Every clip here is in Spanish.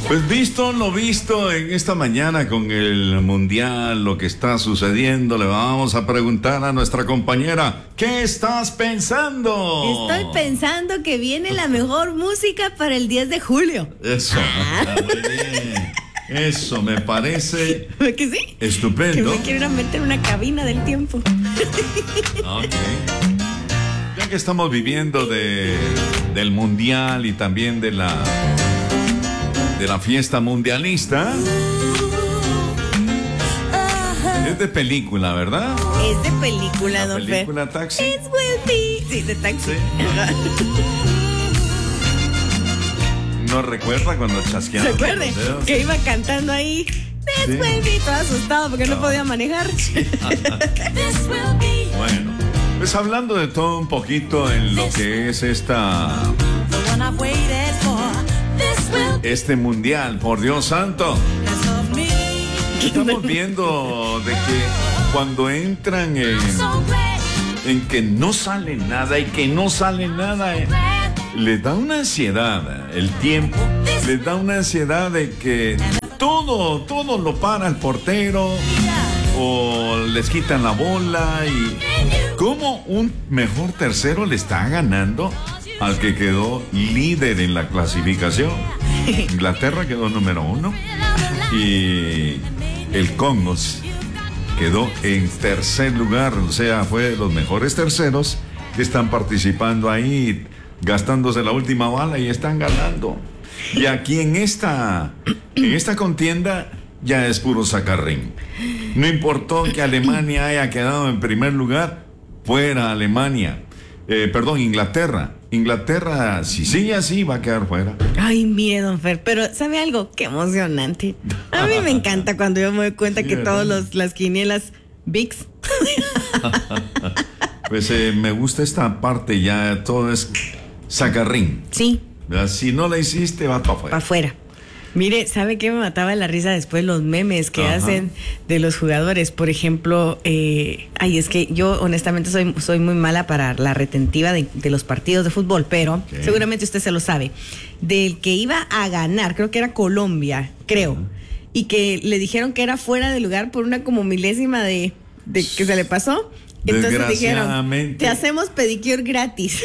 Pues visto lo visto en esta mañana con el Mundial, lo que está sucediendo, le vamos a preguntar a nuestra compañera, ¿qué estás pensando? Estoy pensando que viene la mejor música para el 10 de julio. Eso, muy bien. Eso me parece ¿Que sí? Estupendo. Que me quiero ir a meter en una cabina del tiempo. Ok. Ya que estamos viviendo del Mundial y también de la fiesta mundialista, es de película, ¿verdad? Es de película, don Fer. ¿Película Taxi? It will be. Sí, de Taxi. Sí. ¿No recuerda cuando chasqueaba? ¿Se acuerda? Que iba cantando ahí. This will be. Todo asustado porque no podía manejar. Sí. Bueno, pues hablando de todo un poquito en lo que es este mundial, por Dios santo. Estamos viendo de que cuando entran en que no sale nada y que no sale nada, les da una ansiedad el tiempo, les da una ansiedad de que todo lo para el portero o les quitan la bola y como un mejor tercero le está ganando al que quedó líder en la clasificación. Inglaterra quedó número 1 y el Congo quedó en tercer lugar, o sea, fue de los mejores terceros que están participando ahí, gastándose la última bala y están ganando. Y aquí en esta contienda ya es puro sacarrín. No importó que Alemania haya quedado en primer lugar, fuera Alemania. Inglaterra. Inglaterra, si sigue así, va a quedar fuera. Ay, mire, don Fer, pero ¿sabe algo? Qué emocionante. A mí me encanta cuando yo me doy cuenta que todas las quinielas VIX. Pues me gusta esta parte, ya todo es sacarrín. Sí. Si no la hiciste, va para afuera. Para afuera. Mire, ¿sabe qué me mataba la risa después? Los memes que hacen de los jugadores. Por ejemplo, es que yo honestamente soy muy mala para la retentiva de los partidos de fútbol, pero seguramente usted se lo sabe. Del que iba a ganar, creo que era Colombia, y que le dijeron que era fuera de lugar por una como milésima de que se le pasó. Entonces dijeron, te hacemos pedicure gratis.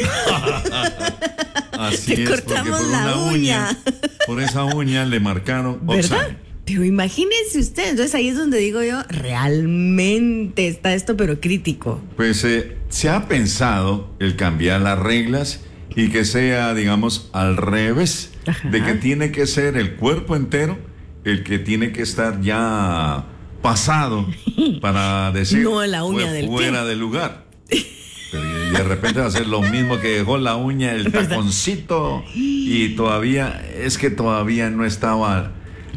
Así te es, cortamos por la uña. Por esa uña le marcaron ¿verdad? Pero imagínense usted, entonces ahí es donde digo yo, realmente está esto pero crítico. Pues se ha pensado el cambiar las reglas y que sea, digamos, al revés. De que tiene que ser el cuerpo entero el que tiene que estar ya pasado para decir no la uña del fuera pie. de lugar. Pero y de repente va a ser lo mismo que dejó la uña, el taconcito, y todavía no estaba,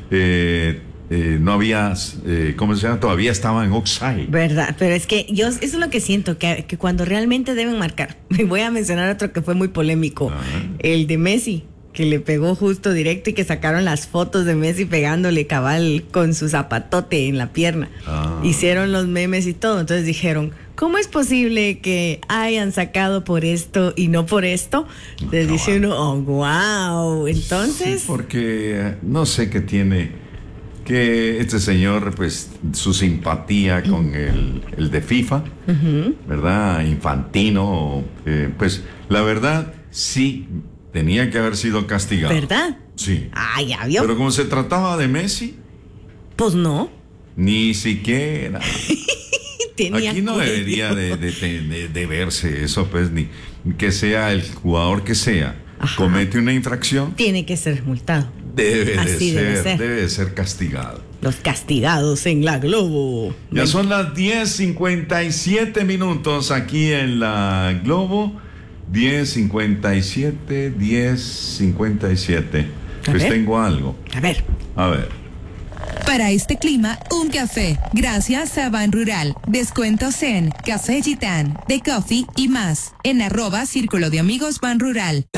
no había, ¿cómo se llama? Todavía estaba en offside. ¿Verdad? Pero es que eso es lo que siento, que cuando realmente deben marcar. Voy a mencionar otro que fue muy polémico, el de Messi, que le pegó justo directo y que sacaron las fotos de Messi pegándole cabal con su zapatote en la pierna. Hicieron los memes y todo, entonces dijeron, ¿cómo es posible que hayan sacado por esto y no por esto? Les dice uno, oh, wow. Entonces... Sí, porque no sé qué tiene que este señor, pues, su simpatía con el de FIFA, ¿verdad? Infantino, pues, la verdad, sí, tenía que haber sido castigado. ¿Verdad? Sí. Ah, ya vio. Pero como se trataba de Messi... Pues no. Ni siquiera... Aquí no debería de de verse eso, pues, ni que sea el jugador que sea, comete una infracción. Tiene que ser multado. Debe de ser castigado. Los castigados en la Globo. Ya son las 10:57 minutos aquí en la Globo. 10:57. Pues tengo algo. A ver. Para este clima, un café. Gracias a Ban Rural. Descuentos en Café Gitán, The Coffee y más. En @Círculo de Amigos Ban Rural.